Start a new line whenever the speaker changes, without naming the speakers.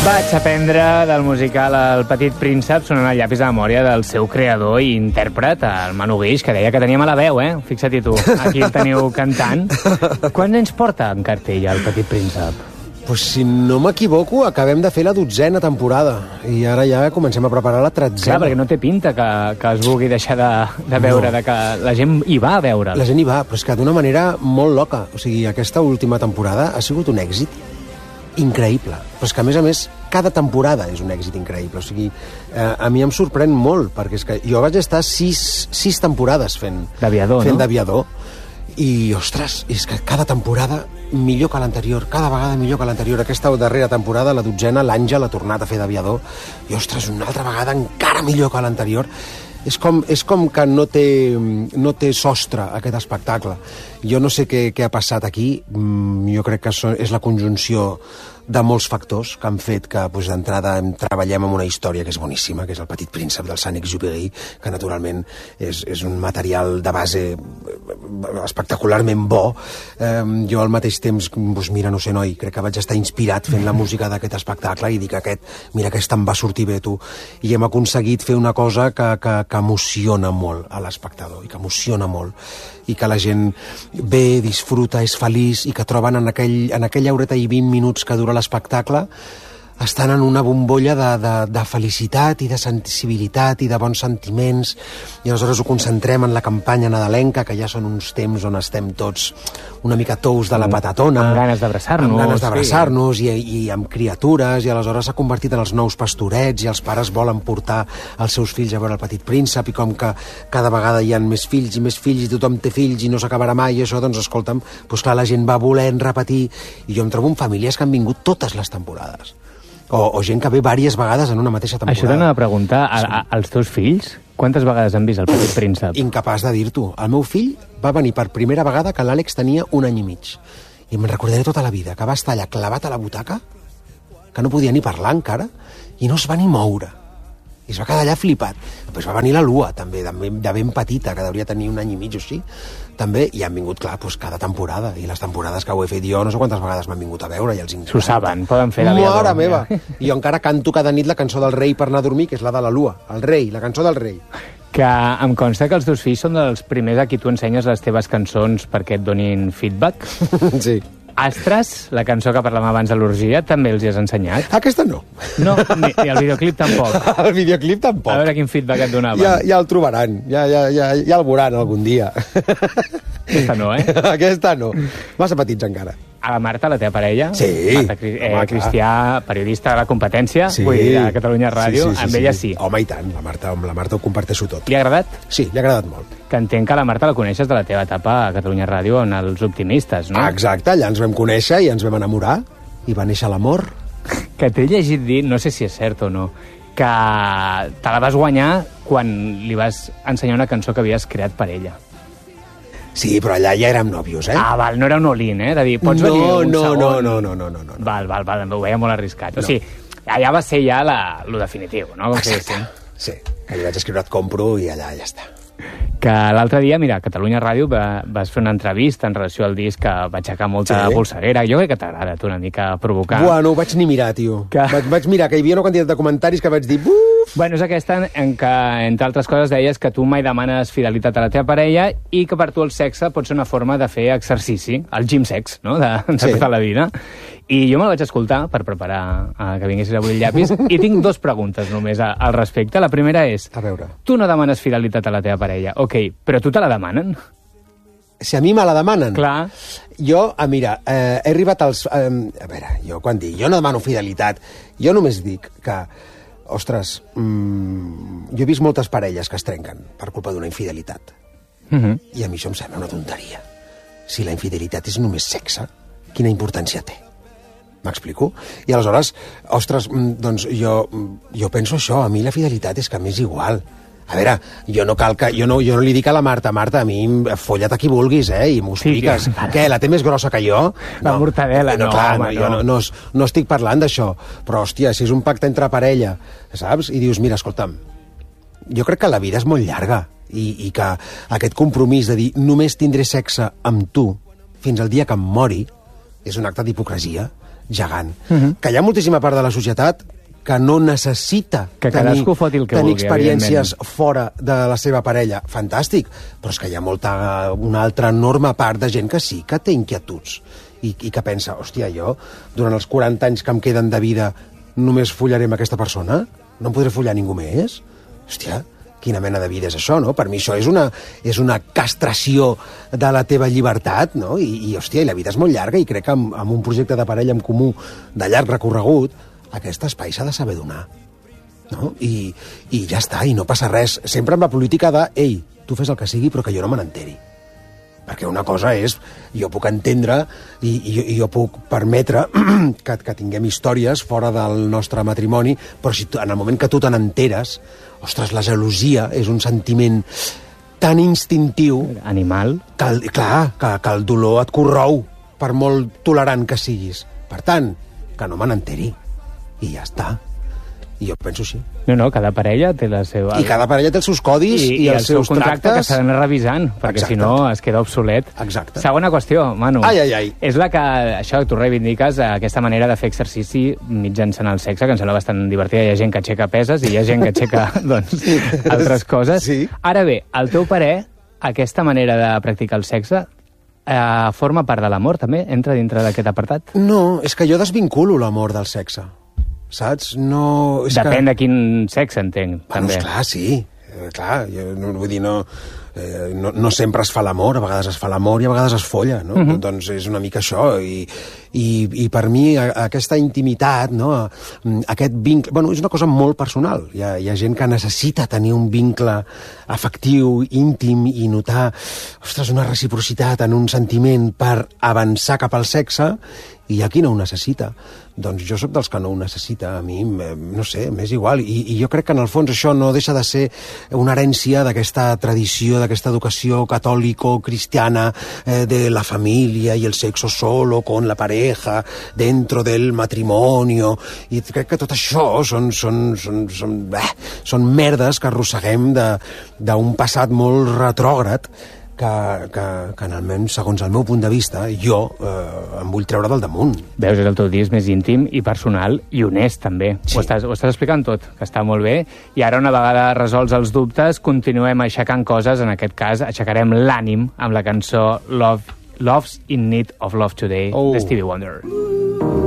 Vaig aprendre del musical El Petit Príncep sonant el llapis de memòria del seu creador i intèrpret, el Manu Guix, que deia que tenia mala veu, eh? Fixa't-hi tu, aquí el teniu cantant. Quants anys porta en cartell El Petit Príncep?
Pues, si no m'equivoco, acabem de fer la 12a temporada i ara ja comencem a preparar la 13a.
Clar, perquè no té pinta que es vulgui deixar de veure, de que la gent hi va a veure.
La gent hi va, però és que d'una manera molt loca. O sigui, aquesta última temporada ha sigut un èxit increïble. Però és que, a més, cada temporada és un èxit increïble. O sigui, a mi em sorprèn molt, perquè és que jo vaig estar sis temporades fent d'aviador, i, ostres, és que cada temporada millor que l'anterior, cada vegada millor que l'anterior. Aquesta darrera temporada, la 12a, l'Àngel ha tornat a fer d'aviador, i, ostres, una altra vegada encara millor que l'anterior. És com que no té sostre, aquest espectacle. Jo no sé què ha passat aquí. Jo crec que és la conjunció de molts factors que han fet que, d'entrada, treballem amb una història que és boníssima, que és El Petit Príncep del Saint-Exupéry, que naturalment és un material de base espectacularment bo. Jo al mateix temps, mira, no sé, noi, crec que vaig estar inspirat fent la música d'aquest espectacle i dic, aquest em va sortir bé, tu. I hem aconseguit fer una cosa que emociona molt a l'espectador, i que emociona molt, i que la gent ve, disfruta, és feliç, i que troben en aquella horeta i 20 minuts que dura l'espectacle, estan en una bombolla de felicitat i de sensibilitat i de bons sentiments, i aleshores ho concentrem en la campanya nadalenca, que ja són uns temps on estem tots una mica tous de la patatona,
amb ganes d'abraçar-nos,
i amb criatures, i aleshores s'ha convertit en els nous pastorets, i els pares volen portar els seus fills a veure El Petit Príncep, i com que cada vegada hi ha més fills, i tothom té fills i no s'acabarà mai, i això, doncs, escolta'm, clar, la gent va volent repetir, i jo em trobo amb famílies que han vingut totes les temporades. O gent que ve diverses vegades en una mateixa temporada.
Això t'anava a preguntar, als teus fills, quantes vegades han vist El Petit Príncep?
Incapaç de dir-t'ho. El meu fill va venir per primera vegada que l'Àlex tenia 1 any i mig. I me'n recordaré tota la vida, que va estar allà clavat a la butaca, que no podia ni parlar encara, i no es va ni moure. I es va quedar allà flipat. Després va venir la Lua, també, de ben petita, que hauria tenir 1 any i mig o així, també, i han vingut, clar, cada temporada, i les temporades que ho he fet jo, no sé quantes vegades m'han vingut a veure, i els encanta.
S'ho saben, poden fer d'aviador.
Mare meva! I jo encara canto cada nit la cançó del rei per anar a dormir, que és la de la Lua, el rei, la cançó del rei.
Que em consta que els teus fills són dels primers a qui tu ensenyes les teves cançons perquè et donin feedback.
Sí.
Astres, la cançó que parlàvem abans de l'orgia, també els hi has ensenyat?
Aquesta no.
No, ni el videoclip tampoc.
El videoclip tampoc.
A veure quin feedback et donaven.
Ja el trobaran, ja el veuran algun dia.
Aquesta no, eh?
Aquesta no. Massa petits encara.
A la Marta, la teva parella?
Sí.
Marta Cristià, periodista de La Competència,
sí.
Vull dir, a Catalunya Ràdio,
sí,
amb ella sí.
Home, i tant, amb la Marta ho comparteixo tot.
Li ha agradat?
Sí, li ha agradat molt.
Que entenc que la Marta la coneixes de la teva etapa a Catalunya Ràdio en Els Optimistes, no?
Exacte, allà ens vam conèixer i ens vam enamorar, i va néixer l'amor.
Que t'he llegit dir, no sé si és cert o no, que te la vas guanyar quan li vas ensenyar una cançó que havies creat per ella.
Sí, però allà ja érem nòvios, eh?
Ah, val, no era un all-in, eh? De dir, pots venir un segon...
No.
Val, ho veia molt arriscat. No. O sigui, allà va ser ja lo definitiu, no?
Exacte, sí. Que li vaig escriure et compro i allà ja està.
Que l'altre dia, mira, a Catalunya Ràdio vas fer una entrevista en relació al disc que va aixecar molta polseguera. Jo crec que t'agrada, tu, una mica provocar.
Buah, no ho vaig ni mirar, tio. Vaig mirar que hi havia una quantitat de comentaris que vaig dir... Buf!
Bueno, és aquesta en què, entre altres coses, deies que tu mai demanes fidelitat a la teva parella i que per tu el sexe pot ser una forma de fer exercici, el gym sex, no?, de tota la vida. I jo me'l vaig escoltar per preparar que vinguessis avui el llapis i tinc 2 preguntes només al respecte. La primera és...
A veure.
Tu no demanes fidelitat a la teva parella, ok, però tu te la demanen?
Si a mi me la demanen?
Clar.
Jo, mira, he arribat als... a veure, jo quan dic, jo no demano fidelitat, jo només dic que, ostres, jo he vist moltes parelles que es trenquen per culpa d'una infidelitat. I a mi això em sembla una tonteria. Si la infidelitat és només sexe, quina importància té? M'explico? I aleshores, ostres, doncs jo penso això, a mi la fidelitat és que m'és igual. A veure, jo no li dic a la Marta, a mi folla't a qui vulguis, i m'ho expliques. Sí, què, la té més grossa que jo?
La mortadela, no,
clar, jo no estic parlant d'això. Però, hòstia, si és un pacte entre parella, saps? I dius, mira, escolta'm, jo crec que la vida és molt llarga i que aquest compromís de dir només tindré sexe amb tu fins al dia que em mori és un acte d'hipocresia gegant. Que hi ha moltíssima part de la societat que no necessita tenir experiències fora de la seva parella. Fantàstic, però és que hi ha una altra enorme part de gent que sí que té inquietuds i que pensa, hòstia, jo, durant els 40 anys que em queden de vida, només follaré amb aquesta persona? No em podré follar ningú més? Hòstia, quina mena de vida és això, no? Per mi això és una castració de la teva llibertat, no? I hòstia, la vida és molt llarga i crec que amb un projecte de parella en comú de llarg recorregut, aquest espai s'ha de saber donar, no? I ja està, i no passa res. Sempre amb la política de, ei, tu fes el que sigui, però que jo no me n'enteri. Perquè una cosa és, jo puc entendre i jo puc permetre que tinguem històries fora del nostre matrimoni, però si en el moment que tu te n'enteres, ostres, la gelosia és un sentiment tan instintiu...
Animal.
Que el dolor et corrou, per molt tolerant que siguis. Per tant, que no me n'enteri. I ja està. I jo penso així.
No, cada parella té la seva...
I cada parella té els seus codis i els seus
contracte
tractes.
Que s'ha d'anar revisant, perquè si no es queda obsolet.
Exacte.
Segona qüestió, Manu.
Ai.
És la que, això, tu reivindiques, aquesta manera de fer exercici mitjançant el sexe, que em sembla bastant divertida. Hi ha gent que aixeca peses i hi ha gent que aixeca, doncs, altres coses.
Sí.
Ara bé, al teu parer, aquesta manera de practicar el sexe forma part de l'amor, també? Entra dintre d'aquest apartat?
No, és que jo desvinculo l'amor del sexe. Saps? No...
Depèn de quin sexe, entenc, també.
Esclar, sí. Clar, jo no vull dir, no sempre es fa l'amor, a vegades es fa l'amor i a vegades es folla, no? Doncs és una mica això, i per mi aquesta intimitat, no? Aquest vincle... Bueno, és una cosa molt personal. Hi ha gent que necessita tenir un vincle afectiu, íntim, i notar, ostres, una reciprocitat en un sentiment per avançar cap al sexe, i hi ha qui no ho necessita. Doncs jo sóc dels que no ho necessita. A mi, no sé, m'és igual. I jo crec que en el fons això no deixa de ser una herència d'aquesta tradició, d'aquesta educació catòlico-cristiana de la família i el sexo solo con la pareja dentro del matrimonio. I crec que tot això són merdes que arrosseguem d'un passat molt retrògrad que almenys, segons el meu punt de vista, jo em vull treure del damunt.
Veus, el teu dia és més íntim i personal i honest, també. Sí. Ho estàs explicant tot, que està molt bé. I ara, una vegada resolts els dubtes, continuem aixecant coses. En aquest cas, aixecarem l'ànim amb la cançó Love's in Need of Love Today, de Stevie Wonder.